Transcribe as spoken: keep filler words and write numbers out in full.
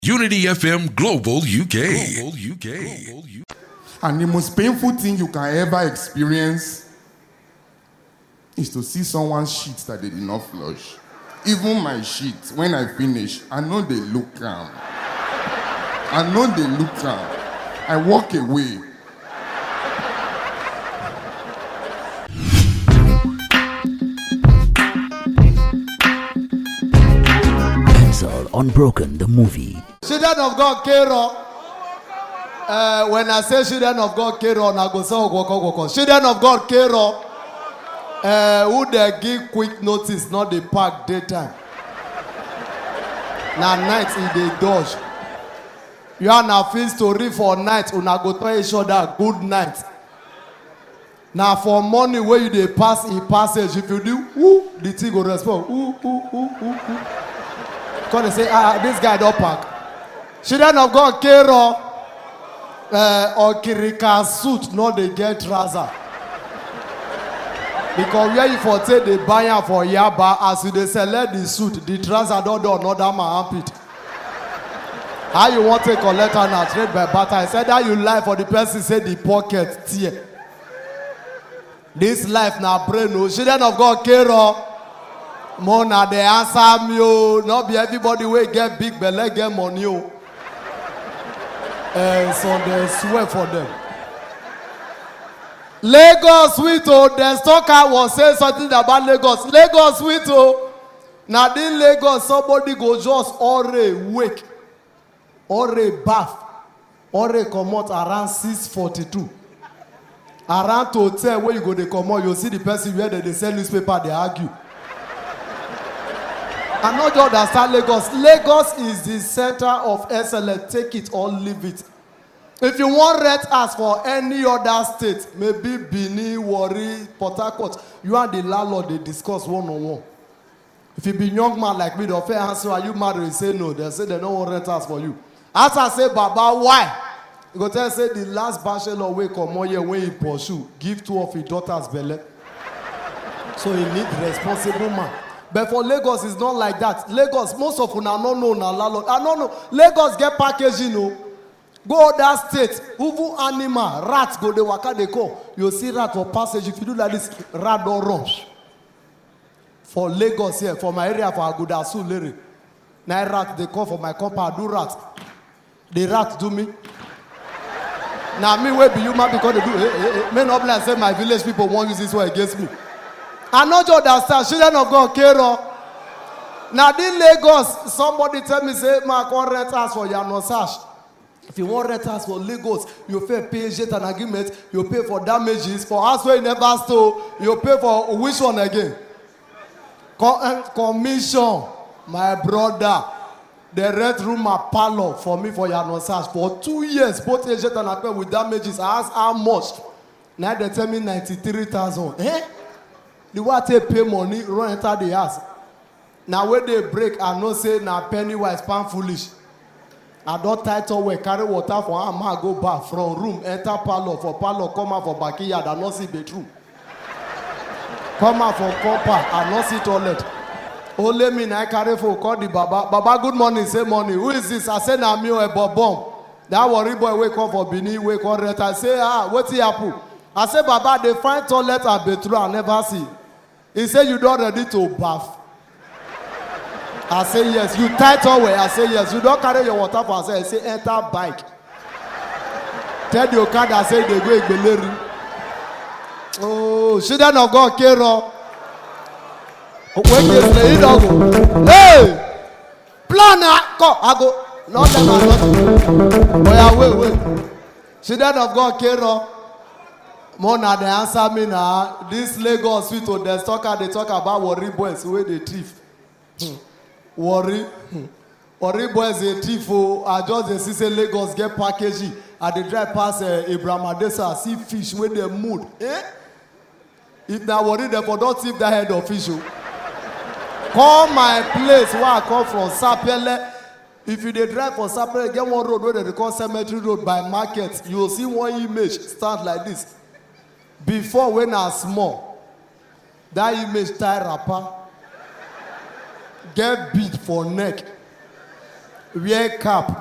Unity F M Global U K. Global U K. Global U K. And the most painful thing you can ever experience is to see someone's shit that they did not flush. Even my shit, when I finish, I know they look calm. I know they look calm. I walk away. Pencil Unbroken, the movie. Children of God, Kero. Uh, when I say children of God, Kero, I go say woko woko. Children of God, Kero. Uh, who they give quick notice, not the park daytime. Now night in the dodge. You are now feel story for night. Una go tell each other good night. Now for morning where you they pass in passage, if you do, ooh, the thing go respond. Ooh, ooh, ooh, ooh, ooh. Because they say, ah, this guy don't park. Children of God, Kero, uh, or Kirika suit, not they get trouser. Because where you for take the buyer for Yaba, as you they select the suit, the trouser don't do another man armpit. How you want to collect and trade by barter? I said that you lie for the person say the pocket tear. This life now brain no. Children of God, Kero. Mona they answer me oh. Not be everybody will get big belly get money oh. And so they swear for them. Lagos sweet oh. The stalker was saying something about Lagos. Lagos sweet oh. Now in Lagos somebody go just already wake. Already bath. Already come out around six forty-two. Around to hotel where you go they come out, you see the person where they, they sell newspaper, they argue. I'm not just understand Lagos. Lagos is the center of excellence. Take it or leave it. If you want rent as for any other state, maybe Benin, Warri, Port Harcourt, you and the landlord, they discuss one on one. If you be young man like me, they'll fair answer, are you married? You say no. They say they don't want rent as for you. As I say, Baba, why? You go tell say the last bachelor way come on here when he pursue, give two of his daughters belly. So he need responsible man. But for Lagos, it's not like that. Lagos, most of you now don't know now landlord. I don't know. Lagos get packaging, you know. Go other state, uvu animal, rats go the waka they go. You see rat for passage. If you do like this, rat don't run. For Lagos here, for my area, for Agudasu, Lere. Now rat they come for my compound, do rat. The rat do me. Now me where be you man because they do. Hey, hey, hey. May not like say my village people won't use this way against me. I not just understand. Children of God, Kero. Now in Lagos, somebody tell me say, "Ma, I want rent house for Yanosash." If you want rent house for Lagos, you pay pay jet and agreement. You pay for damages for house where you never stole. You pay for which one again? Com commission, my brother. The rent room a parlor for me for Yanosash for two years. Both agent and agreement with damages. I asked how much. Now they tell me ninety-three thousand. Eh? The way they pay money, run enter the house. Now when they break, I know say na penny wise, pan foolish. I don't title where carry water for a man go back from room, enter parlor for parlor, come out for backyard, I not see bedroom. Come out for copper, I not see toilet. Only me I carry for call the Baba. Baba, good morning, say morning. Who is this? I say na me a bomb. That worry boy wake up for Bini, wake up rent. I say, ah, what's the apple? I say, Baba, they find toilet and bedroom, I never see. He said, you don't ready to bath. I say, yes. You tight away. I say, yes. You don't carry your water for. I say, I say enter bike. Tell your car that say they go Igbeleri. Oh, children of God, Kero. When you say, you don't go. Hey! Plan, go. I go. Not them are not. Oh, yeah, wait, wait. Children of God, Kero. Mona, they answer me now. This Lagos sweet to the stalker, they talk about worry boys where they thief. Hmm. Worry. Hmm. Worry boys a thief. Oh, I just they see say Lagos get packaging. And they drive past uh, Abraham Adesa, see fish when they mood. Eh? If they worry, they for don't thief that head of fish. Oh. Call my place where I come from, Sapele. If you they drive for Sapele, get one road where they call Cemetery Road by market. You will see one image stand like this. Before when I was small, that image tie rapper, get beat for neck. wear cap